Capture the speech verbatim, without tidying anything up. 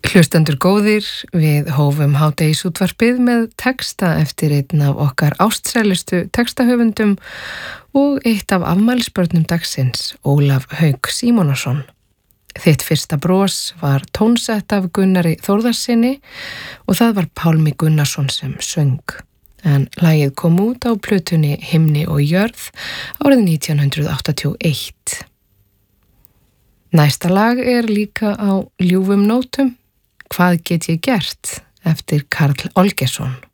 Hlustendur góðir, við hófum hádegisútvarpið með texta eftir einn af okkar ástsælustu textahöfundum og eitt af afmælisbörnum dagsins, Ólaf Hauk Símonarson. Þitt fyrsta bros var tónsett af Gunnari Þórðarsyni og það var Pálmi Gunnarsson sem söng. En lagið kom út á plötunni Himni og jörð árið nítján hundrað áttatíu og eitt. Næsta lag er líka á ljúfum nótum. Hvað get ég gert? Eftir Karl Olgeirsson.